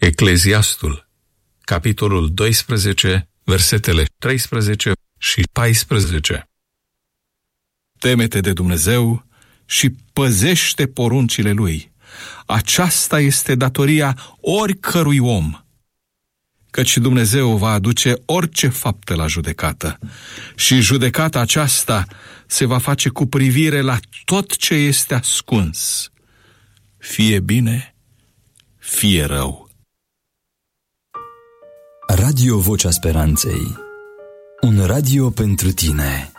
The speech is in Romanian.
Ecleziastul, capitolul 12, versetele 13 și 14. Teme-te de Dumnezeu și păzește poruncile Lui. Aceasta este datoria oricărui om, căci Dumnezeu va aduce orice faptă la judecată și judecata aceasta se va face cu privire la tot ce este ascuns, fie bine, fie rău. Radio Vocea Speranței, un radio pentru tine.